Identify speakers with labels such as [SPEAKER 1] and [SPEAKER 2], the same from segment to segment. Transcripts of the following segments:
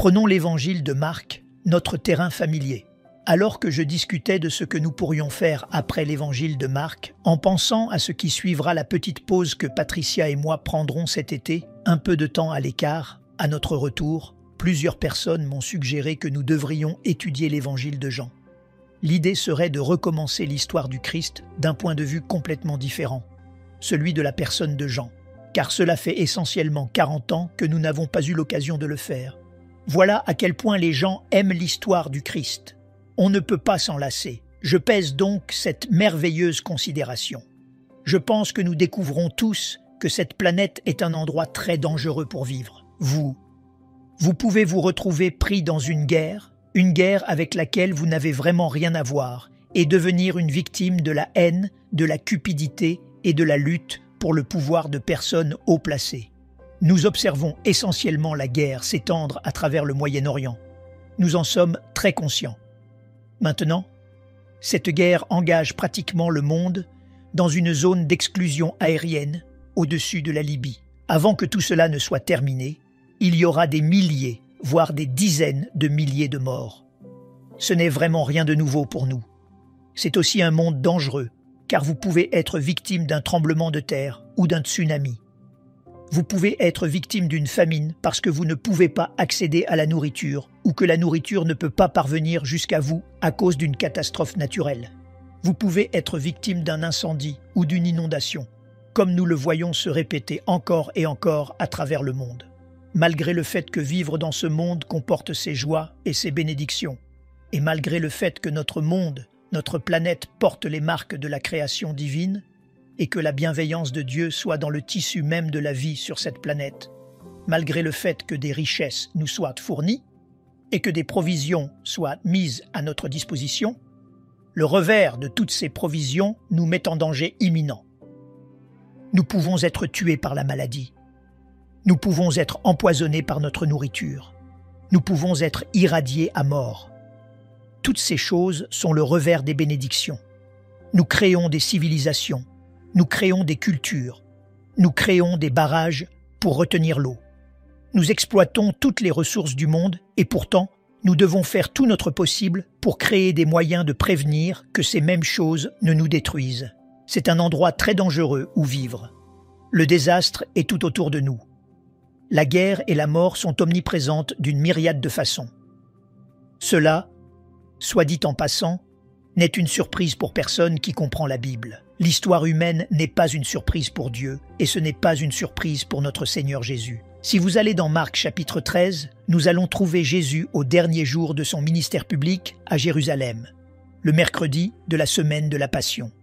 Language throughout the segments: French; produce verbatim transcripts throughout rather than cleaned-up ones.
[SPEAKER 1] Prenons l'évangile de Marc, notre terrain familier. Alors que je discutais de ce que nous pourrions faire après l'évangile de Marc, en pensant à ce qui suivra la petite pause que Patricia et moi prendrons cet été, un peu de temps à l'écart, à notre retour, plusieurs personnes m'ont suggéré que nous devrions étudier l'évangile de Jean. L'idée serait de recommencer l'histoire du Christ d'un point de vue complètement différent, celui de la personne de Jean, car cela fait essentiellement quarante ans que nous n'avons pas eu l'occasion de le faire. Voilà à quel point les gens aiment l'histoire du Christ. On ne peut pas s'en lasser. Je pèse donc cette merveilleuse considération. Je pense que nous découvrons tous que cette planète est un endroit très dangereux pour vivre. Vous, vous pouvez vous retrouver pris dans une guerre, une guerre avec laquelle vous n'avez vraiment rien à voir, et devenir une victime de la haine, de la cupidité et de la lutte pour le pouvoir de personnes haut placées. Nous observons essentiellement la guerre s'étendre à travers le Moyen-Orient. Nous en sommes très conscients. Maintenant, cette guerre engage pratiquement le monde dans une zone d'exclusion aérienne au-dessus de la Libye. Avant que tout cela ne soit terminé, il y aura des milliers, voire des dizaines de milliers de morts. Ce n'est vraiment rien de nouveau pour nous. C'est aussi un monde dangereux, car vous pouvez être victime d'un tremblement de terre ou d'un tsunami. Vous pouvez être victime d'une famine parce que vous ne pouvez pas accéder à la nourriture ou que la nourriture ne peut pas parvenir jusqu'à vous à cause d'une catastrophe naturelle. Vous pouvez être victime d'un incendie ou d'une inondation, comme nous le voyons se répéter encore et encore à travers le monde. Malgré le fait que vivre dans ce monde comporte ses joies et ses bénédictions, et malgré le fait que notre monde, notre planète porte les marques de la création divine, et que la bienveillance de Dieu soit dans le tissu même de la vie sur cette planète, malgré le fait que des richesses nous soient fournies et que des provisions soient mises à notre disposition, le revers de toutes ces provisions nous met en danger imminent. Nous pouvons être tués par la maladie. Nous pouvons être empoisonnés par notre nourriture. Nous pouvons être irradiés à mort. Toutes ces choses sont le revers des bénédictions. Nous créons des civilisations. Nous créons des cultures, nous créons des barrages pour retenir l'eau. Nous exploitons toutes les ressources du monde et pourtant, nous devons faire tout notre possible pour créer des moyens de prévenir que ces mêmes choses ne nous détruisent. C'est un endroit très dangereux où vivre. Le désastre est tout autour de nous. La guerre et la mort sont omniprésentes d'une myriade de façons. Cela, soit dit en passant, n'est une surprise pour personne qui comprend la Bible. L'histoire humaine n'est pas une surprise pour Dieu, et ce n'est pas une surprise pour notre Seigneur Jésus. Si vous allez dans Marc chapitre treize, nous allons trouver Jésus au dernier jour de son ministère public à Jérusalem, le mercredi de la semaine de la Passion.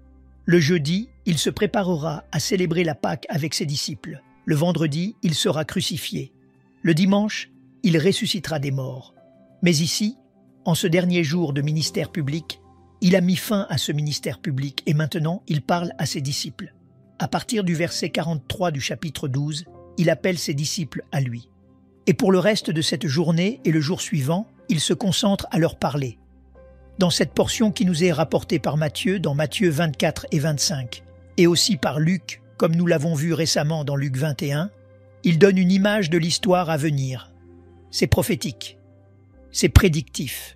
[SPEAKER 1] Le jeudi, il se préparera à célébrer la Pâque avec ses disciples. Le vendredi, il sera crucifié. Le dimanche, il ressuscitera des morts. Mais ici, en ce dernier jour de ministère public, il a mis fin à ce ministère public et maintenant il parle à ses disciples. À partir du verset quarante-trois du chapitre douze, il appelle ses disciples à lui. Et pour le reste de cette journée et le jour suivant, il se concentre à leur parler. Dans cette portion qui nous est rapportée par Matthieu dans Matthieu vingt-quatre et vingt-cinq, et aussi par Luc, comme nous l'avons vu récemment dans Luc vingt et un, il donne une image de l'histoire à venir. C'est prophétique, c'est prédictif.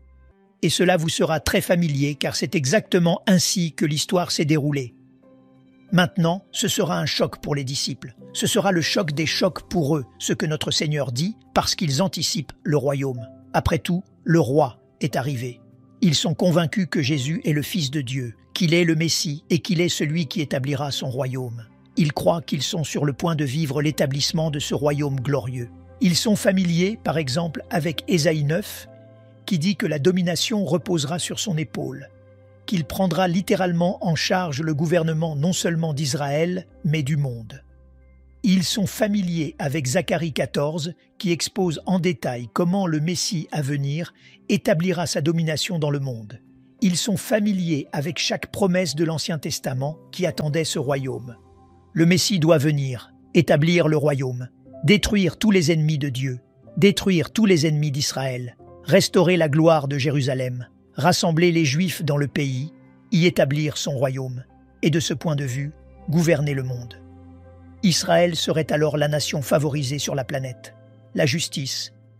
[SPEAKER 1] Et cela vous sera très familier car c'est exactement ainsi que l'histoire s'est déroulée. Maintenant, ce sera un choc pour les disciples. Ce sera le choc des chocs pour eux, ce que notre Seigneur dit, parce qu'ils anticipent le royaume. Après tout, le roi est arrivé. Ils sont convaincus que Jésus est le Fils de Dieu, qu'il est le Messie et qu'il est celui qui établira son royaume. Ils croient qu'ils sont sur le point de vivre l'établissement de ce royaume glorieux. Ils sont familiers, par exemple, avec Ésaïe neuf, qui dit que la domination reposera sur son épaule, qu'il prendra littéralement en charge le gouvernement non seulement d'Israël, mais du monde. Ils sont familiers avec Zacharie quatorze, qui expose en détail comment le Messie à venir établira sa domination dans le monde. Ils sont familiers avec chaque promesse de l'Ancien Testament qui attendait ce royaume. Le Messie doit venir, établir le royaume, détruire tous les ennemis de Dieu, détruire tous les ennemis d'Israël, restaurer la gloire de Jérusalem, rassembler les Juifs dans le pays, y établir son royaume, et de ce point de vue, gouverner le monde. Israël serait alors la nation favorisée sur la planète. La justice,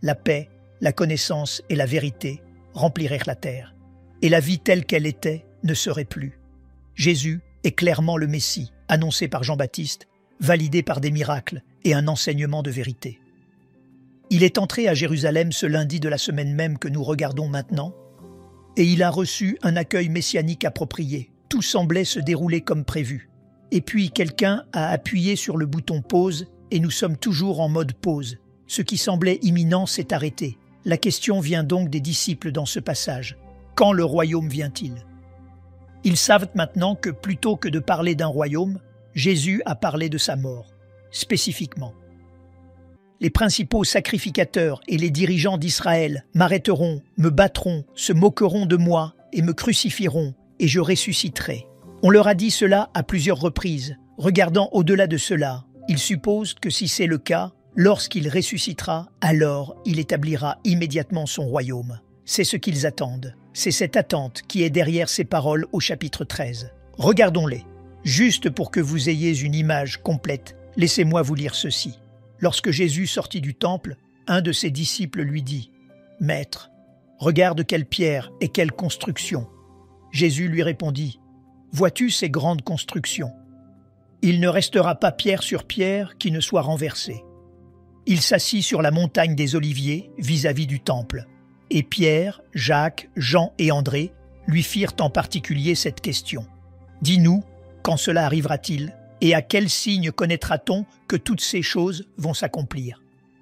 [SPEAKER 1] la paix, la connaissance et la vérité rempliraient la terre, et la vie telle qu'elle était ne serait plus. Jésus est clairement le Messie, annoncé par Jean-Baptiste, validé par des miracles et un enseignement de vérité. Il est entré à Jérusalem ce lundi de la semaine même que nous regardons maintenant, et il a reçu un accueil messianique approprié. Tout semblait se dérouler comme prévu. Et puis quelqu'un a appuyé sur le bouton pause et nous sommes toujours en mode pause. Ce qui semblait imminent s'est arrêté. La question vient donc des disciples dans ce passage. Quand le royaume vient-il ? Ils savent maintenant que plutôt que de parler d'un royaume, Jésus a parlé de sa mort, spécifiquement. Les principaux sacrificateurs et les dirigeants d'Israël m'arrêteront, me battront, se moqueront de moi et me crucifieront, et je ressusciterai. On leur a dit cela à plusieurs reprises. Regardant au-delà de cela, ils supposent que si c'est le cas, lorsqu'il ressuscitera, alors il établira immédiatement son royaume. C'est ce qu'ils attendent. C'est cette attente qui est derrière ces paroles au chapitre treize. Regardons-les. Juste pour que vous ayez une image complète, laissez-moi vous lire ceci. Lorsque Jésus sortit du temple, un de ses disciples lui dit « Maître, regarde quelle pierre et quelle construction !» Jésus lui répondit « Vois-tu ces grandes constructions ? Il ne restera pas pierre sur pierre qui ne soit renversée. » Il s'assit sur la montagne des Oliviers vis-à-vis du temple. Et Pierre, Jacques, Jean et André lui firent en particulier cette question. « Dis-nous, quand cela arrivera-t-il ? Et à quel signe connaîtra-t-on que toutes ces choses vont s'accomplir ?»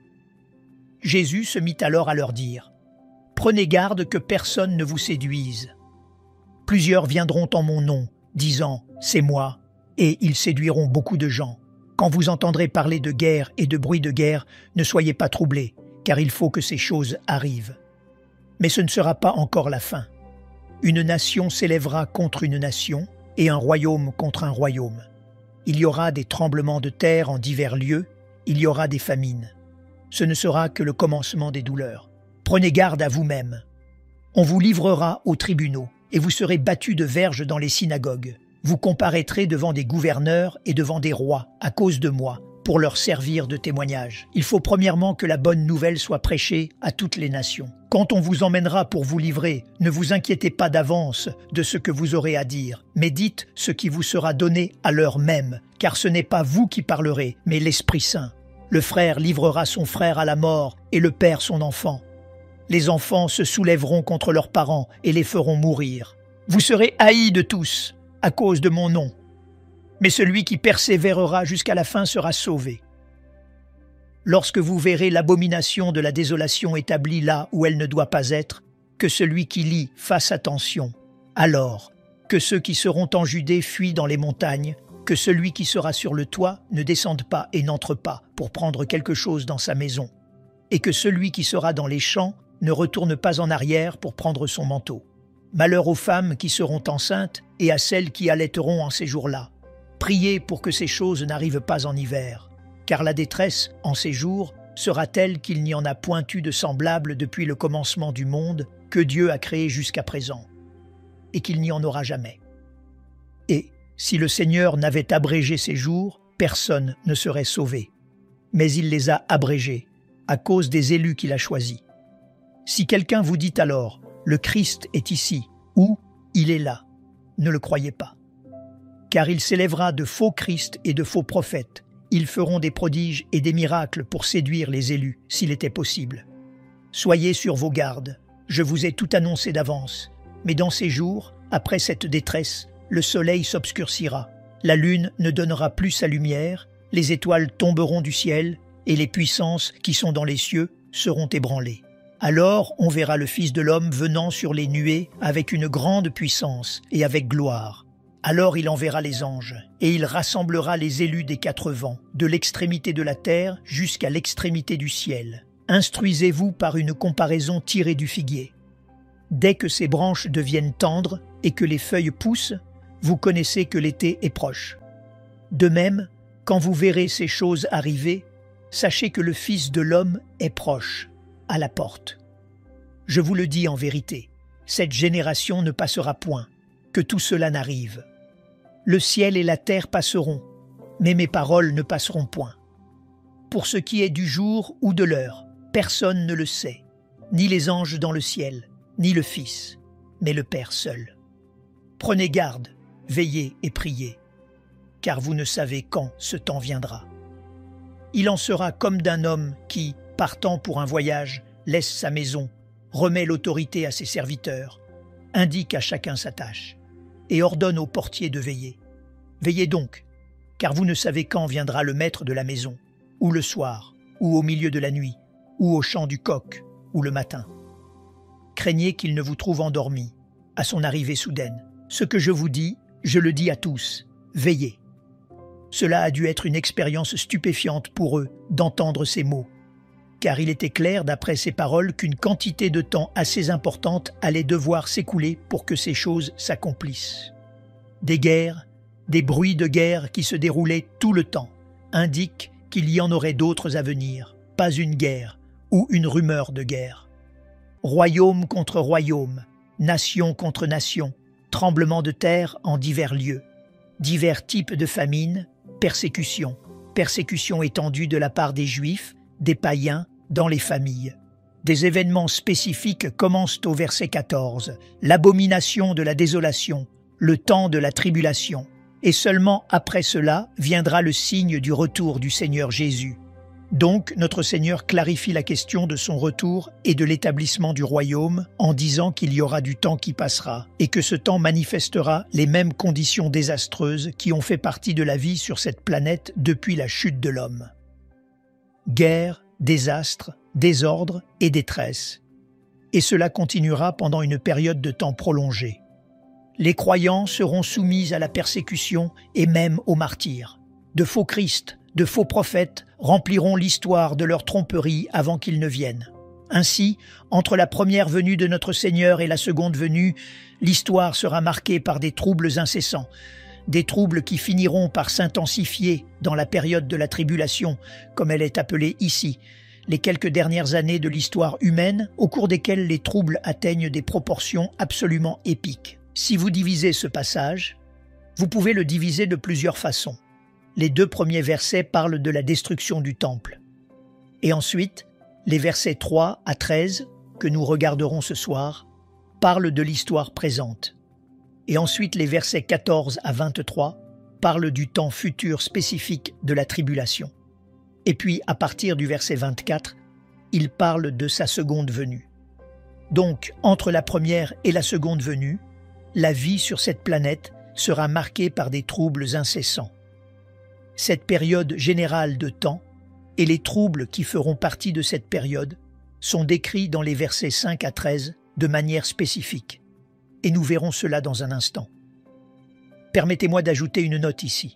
[SPEAKER 1] Jésus se mit alors à leur dire « Prenez garde que personne ne vous séduise. Plusieurs viendront en mon nom, disant « C'est moi », et ils séduiront beaucoup de gens. Quand vous entendrez parler de guerre et de bruit de guerre, ne soyez pas troublés, car il faut que ces choses arrivent. Mais ce ne sera pas encore la fin. Une nation s'élèvera contre une nation, et un royaume contre un royaume. Il y aura des tremblements de terre en divers lieux, il y aura des famines. Ce ne sera que le commencement des douleurs. Prenez garde à vous-même. On vous livrera aux tribunaux, et vous serez battus de verges dans les synagogues. Vous comparaîtrez devant des gouverneurs et devant des rois, à cause de moi, pour leur servir de témoignage. Il faut premièrement que la bonne nouvelle soit prêchée à toutes les nations. Quand on vous emmènera pour vous livrer, ne vous inquiétez pas d'avance de ce que vous aurez à dire, mais dites ce qui vous sera donné à l'heure même, car ce n'est pas vous qui parlerez, mais l'Esprit Saint. Le frère livrera son frère à la mort et le père son enfant. Les enfants se soulèveront contre leurs parents et les feront mourir. Vous serez haïs de tous à cause de mon nom. Mais celui qui persévérera jusqu'à la fin sera sauvé. Lorsque vous verrez l'abomination de la désolation établie là où elle ne doit pas être, que celui qui lit fasse attention. Alors, que ceux qui seront en Judée fuient dans les montagnes, que celui qui sera sur le toit ne descende pas et n'entre pas pour prendre quelque chose dans sa maison, et que celui qui sera dans les champs ne retourne pas en arrière pour prendre son manteau. Malheur aux femmes qui seront enceintes et à celles qui allaiteront en ces jours-là. Priez pour que ces choses n'arrivent pas en hiver, car la détresse, en ces jours, sera telle qu'il n'y en a point eu de semblable depuis le commencement du monde que Dieu a créé jusqu'à présent, et qu'il n'y en aura jamais. Et, si le Seigneur n'avait abrégé ces jours, personne ne serait sauvé. Mais il les a abrégés, à cause des élus qu'il a choisis. Si quelqu'un vous dit alors, le Christ est ici, ou il est là, ne le croyez pas. Car il s'élèvera de faux Christ et de faux prophètes. Ils feront des prodiges et des miracles pour séduire les élus, s'il était possible. Soyez sur vos gardes, je vous ai tout annoncé d'avance. Mais dans ces jours, après cette détresse, le soleil s'obscurcira, la lune ne donnera plus sa lumière, les étoiles tomberont du ciel, et les puissances qui sont dans les cieux seront ébranlées. Alors on verra le Fils de l'homme venant sur les nuées avec une grande puissance et avec gloire. Alors il enverra les anges, et il rassemblera les élus des quatre vents, de l'extrémité de la terre jusqu'à l'extrémité du ciel. Instruisez-vous par une comparaison tirée du figuier. Dès que ses branches deviennent tendres et que les feuilles poussent, vous connaissez que l'été est proche. De même, quand vous verrez ces choses arriver, sachez que le Fils de l'homme est proche, à la porte. Je vous le dis en vérité, cette génération ne passera point, que tout cela n'arrive. Le ciel et la terre passeront, mais mes paroles ne passeront point. Pour ce qui est du jour ou de l'heure, Personne ne le sait, ni les anges dans le ciel, ni le Fils, mais le Père seul. Prenez garde, veillez et priez, car vous ne savez quand ce temps viendra. Il en sera comme d'un homme qui, partant pour un voyage, laisse sa maison, remet l'autorité à ses serviteurs, indique à chacun sa tâche, et ordonne au portier de veiller. Veillez donc, car vous ne savez quand viendra le maître de la maison, ou le soir, ou au milieu de la nuit, ou au chant du coq, ou le matin. Craignez qu'il ne vous trouve endormi, à son arrivée soudaine. Ce que je vous dis, je le dis à tous, veillez. Cela a dû être une expérience stupéfiante pour eux d'entendre ces mots, car il était clair d'après ces paroles qu'une quantité de temps assez importante allait devoir s'écouler pour que ces choses s'accomplissent. Des guerres, des bruits de guerre qui se déroulaient tout le temps, indiquent qu'il y en aurait d'autres à venir, pas une guerre ou une rumeur de guerre. Royaume contre royaume, nation contre nation, tremblements de terre en divers lieux, divers types de famines, persécutions, persécutions étendues de la part des Juifs, des païens, dans les familles. Des événements spécifiques commencent au verset quatorze, l'abomination de la désolation, le temps de la tribulation, et seulement après cela viendra le signe du retour du Seigneur Jésus. Donc, notre Seigneur clarifie la question de son retour et de l'établissement du royaume en disant qu'il y aura du temps qui passera et que ce temps manifestera les mêmes conditions désastreuses qui ont fait partie de la vie sur cette planète depuis la chute de l'homme. Guerre, désastre, désordre et détresse. Et cela continuera pendant une période de temps prolongée. Les croyants seront soumis à la persécution et même au martyre. De faux Christ, de faux prophètes rempliront l'histoire de leur tromperie avant qu'ils ne viennent. Ainsi, entre la première venue de notre Seigneur et la seconde venue, l'histoire sera marquée par des troubles incessants, des troubles qui finiront par s'intensifier dans la période de la tribulation, comme elle est appelée ici, les quelques dernières années de l'histoire humaine au cours desquelles les troubles atteignent des proportions absolument épiques. Si vous divisez ce passage, vous pouvez le diviser de plusieurs façons. Les deux premiers versets parlent de la destruction du temple. Et ensuite, les versets trois à treize, que nous regarderons ce soir, parlent de l'histoire présente. Et ensuite, les versets quatorze à vingt-trois parlent du temps futur spécifique de la tribulation. Et puis, à partir du verset vingt-quatre, il parle de sa seconde venue. Donc, entre la première et la seconde venue, la vie sur cette planète sera marquée par des troubles incessants. Cette période générale de temps et les troubles qui feront partie de cette période sont décrits dans les versets cinq à treize de manière spécifique. Et nous verrons cela dans un instant. Permettez-moi d'ajouter une note ici.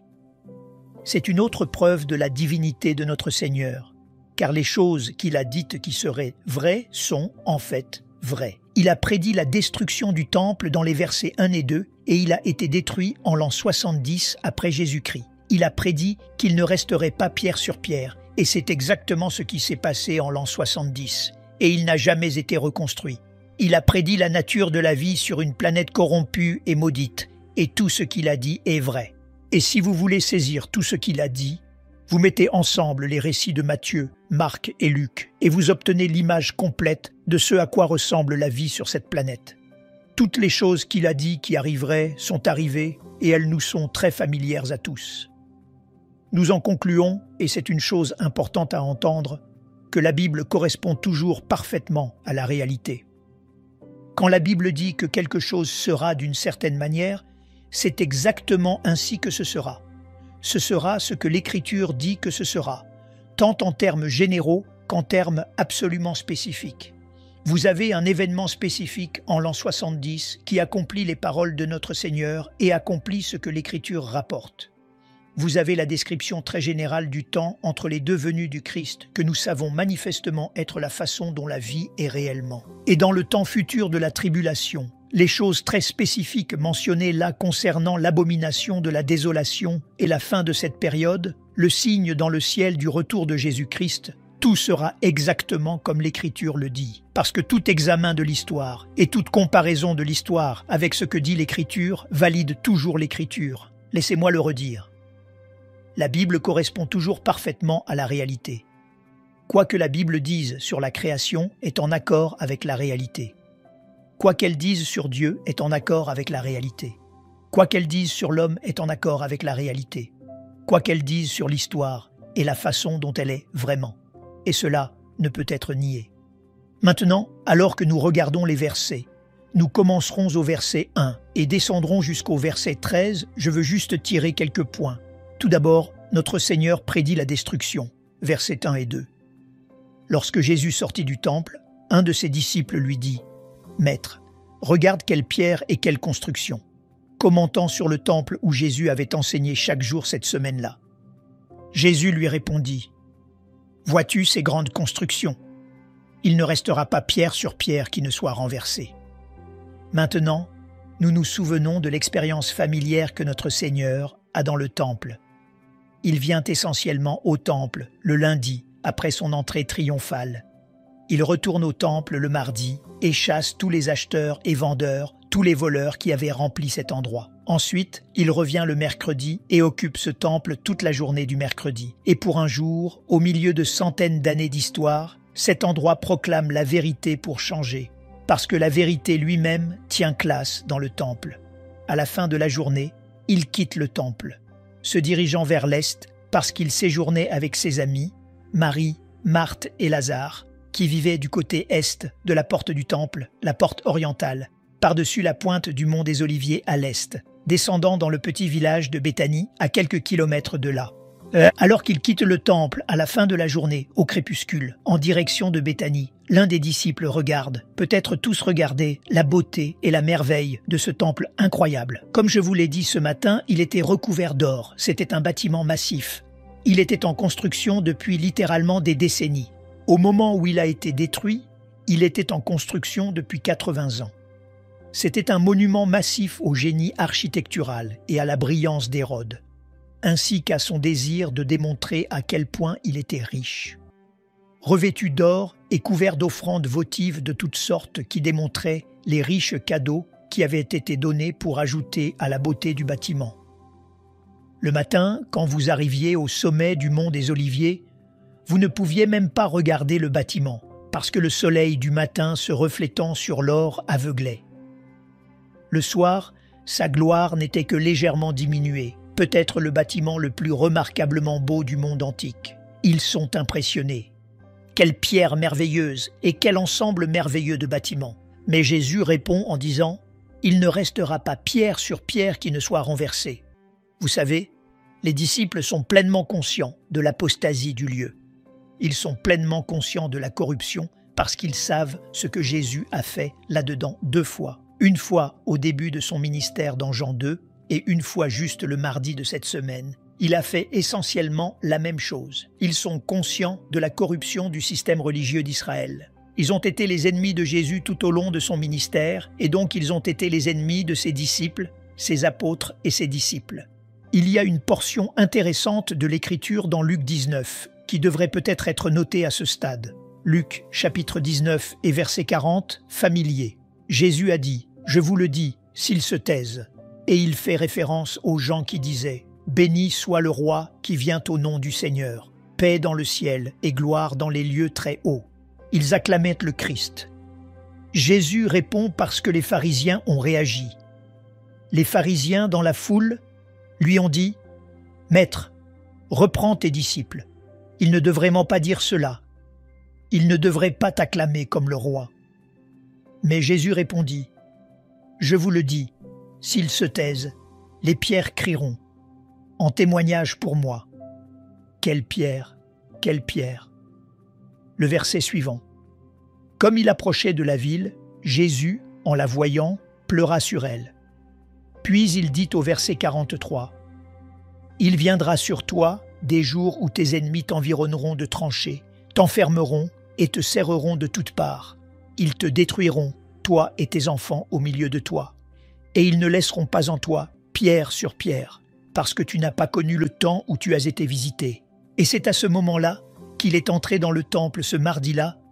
[SPEAKER 1] C'est une autre preuve de la divinité de notre Seigneur, car les choses qu'il a dites qui seraient vraies sont, en fait, vraies. Il a prédit la destruction du temple dans les versets un et deux, et il a été détruit en l'an soixante-dix après Jésus-Christ. Il a prédit qu'il ne resterait pas pierre sur pierre, et c'est exactement ce qui s'est passé en l'an soixante-dix, et il n'a jamais été reconstruit. Il a prédit la nature de la vie sur une planète corrompue et maudite, et tout ce qu'il a dit est vrai. Et si vous voulez saisir tout ce qu'il a dit, vous mettez ensemble les récits de Matthieu, Marc et Luc, et vous obtenez l'image complète de ce à quoi ressemble la vie sur cette planète. Toutes les choses qu'il a dit qui arriveraient sont arrivées, et elles nous sont très familières à tous. Nous en concluons, et c'est une chose importante à entendre, que la Bible correspond toujours parfaitement à la réalité. Quand la Bible dit que quelque chose sera d'une certaine manière, c'est exactement ainsi que ce sera. Ce sera ce que l'Écriture dit que ce sera, tant en termes généraux qu'en termes absolument spécifiques. Vous avez un événement spécifique en l'an soixante-dix qui accomplit les paroles de notre Seigneur et accomplit ce que l'Écriture rapporte. Vous avez la description très générale du temps entre les deux venues du Christ, que nous savons manifestement être la façon dont la vie est réellement. Et dans le temps futur de la tribulation, les choses très spécifiques mentionnées là concernant l'abomination de la désolation et la fin de cette période, le signe dans le ciel du retour de Jésus-Christ, tout sera exactement comme l'Écriture le dit. Parce que tout examen de l'histoire et toute comparaison de l'histoire avec ce que dit l'Écriture valide toujours l'Écriture. Laissez-moi le redire. La Bible correspond toujours parfaitement à la réalité. Quoi que la Bible dise sur la création est en accord avec la réalité. Quoi qu'elle dise sur Dieu est en accord avec la réalité. Quoi qu'elle dise sur l'homme est en accord avec la réalité. Quoi qu'elle dise sur l'histoire et la façon dont elle est vraiment. Et cela ne peut être nié. Maintenant, alors que nous regardons les versets, nous commencerons au verset un et descendrons jusqu'au verset treize. Je veux juste tirer quelques points. Tout d'abord, notre Seigneur prédit la destruction, versets un et deux. Lorsque Jésus sortit du temple, un de ses disciples lui dit « Maître, regarde quelle pierre et quelle construction !» commentant sur le temple où Jésus avait enseigné chaque jour cette semaine-là. Jésus lui répondit « Vois-tu ces grandes constructions ? Il ne restera pas pierre sur pierre qui ne soit renversée. » Maintenant, nous nous souvenons de l'expérience familière que notre Seigneur a dans le temple. Il vient essentiellement au temple le lundi, après son entrée triomphale. Il retourne au temple le mardi et chasse tous les acheteurs et vendeurs, tous les voleurs qui avaient rempli cet endroit. Ensuite, il revient le mercredi et occupe ce temple toute la journée du mercredi. Et pour un jour, au milieu de centaines d'années d'histoire, cet endroit proclame la vérité pour changer, parce que la vérité lui-même tient classe dans le temple. À la fin de la journée, il quitte le temple, se dirigeant vers l'est parce qu'il séjournait avec ses amis, Marie, Marthe et Lazare, qui vivaient du côté est de la porte du temple, la porte orientale, par-dessus la pointe du mont des Oliviers à l'est, descendant dans le petit village de Béthanie à quelques kilomètres de là. Euh, alors qu'il quitte le temple à la fin de la journée, au crépuscule, en direction de Béthanie, l'un des disciples regarde, peut-être tous regardaient, la beauté et la merveille de ce temple incroyable. Comme je vous l'ai dit ce matin, il était recouvert d'or, c'était un bâtiment massif. Il était en construction depuis littéralement des décennies. Au moment où il a été détruit, il était en construction depuis quatre-vingts ans. C'était un monument massif au génie architectural et à la brillance d'Hérode, ainsi qu'à son désir de démontrer à quel point il était riche. Revêtu d'or et couvert d'offrandes votives de toutes sortes qui démontraient les riches cadeaux qui avaient été donnés pour ajouter à la beauté du bâtiment. Le matin, quand vous arriviez au sommet du mont des Oliviers, vous ne pouviez même pas regarder le bâtiment, parce que le soleil du matin se reflétant sur l'or aveuglait. Le soir, sa gloire n'était que légèrement diminuée, peut-être le bâtiment le plus remarquablement beau du monde antique. Ils sont impressionnés. Quelle pierre merveilleuse et quel ensemble merveilleux de bâtiments. Mais Jésus répond en disant « Il ne restera pas pierre sur pierre qui ne soit renversée. » Vous savez, les disciples sont pleinement conscients de l'apostasie du lieu. Ils sont pleinement conscients de la corruption parce qu'ils savent ce que Jésus a fait là-dedans deux fois. Une fois au début de son ministère dans Jean deux et une fois juste le mardi de cette semaine. Il a fait essentiellement la même chose. Ils sont conscients de la corruption du système religieux d'Israël. Ils ont été les ennemis de Jésus tout au long de son ministère et donc ils ont été les ennemis de ses disciples, ses apôtres et ses disciples. Il y a une portion intéressante de l'Écriture dans Luc dix-neuf qui devrait peut-être être notée à ce stade. Luc chapitre dix-neuf et verset quarante, familier. Jésus a dit « Je vous le dis, s'ils se taisent ». Et il fait référence aux gens qui disaient « Béni soit le roi qui vient au nom du Seigneur, paix dans le ciel et gloire dans les lieux très hauts ». Ils acclamaient le Christ. Jésus répond parce que les pharisiens ont réagi. Les pharisiens dans la foule lui ont dit « Maître, reprends tes disciples. Ils ne devraient vraiment pas dire cela. Ils ne devraient pas t'acclamer comme le roi. » Mais Jésus répondit « Je vous le dis, s'ils se taisent, les pierres crieront, en témoignage pour moi. » Quelle pierre, quelle pierre. Le verset suivant. Comme il approchait de la ville, Jésus, en la voyant, pleura sur elle. Puis il dit au verset quarante-trois, « Il viendra sur toi des jours où tes ennemis t'environneront de tranchées, t'enfermeront et te serreront de toutes parts. Ils te détruiront, toi et tes enfants au milieu de toi. Et ils ne laisseront pas en toi pierre sur pierre, parce que tu n'as pas connu le temps où tu as été visité. » Et c'est à ce moment-là qu'il est entré dans le temple ce mardi-là